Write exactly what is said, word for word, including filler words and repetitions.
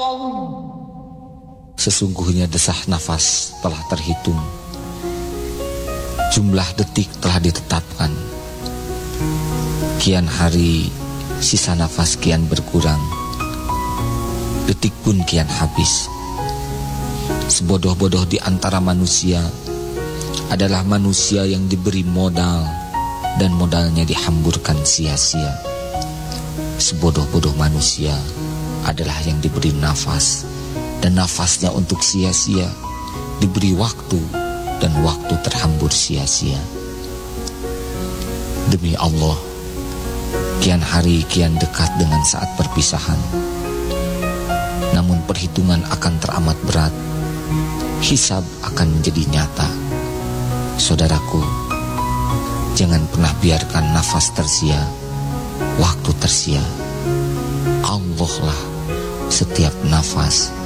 Sesungguhnya desah nafas telah terhitung, jumlah detik telah ditetapkan. Kian hari sisa nafas kian berkurang, detik pun kian habis. Sebodoh-bodoh di antara manusia adalah manusia yang diberi modal dan modalnya dihamburkan sia-sia. Sebodoh-bodoh manusia adalah yang diberi nafas dan nafasnya untuk sia-sia, diberi waktu dan waktu terhambur sia-sia. Demi Allah, kian hari kian dekat dengan saat perpisahan. Namun perhitungan akan teramat berat, hisab akan menjadi nyata. Saudaraku, jangan pernah biarkan nafas tersia, waktu tersia. Allah lah setiap nafas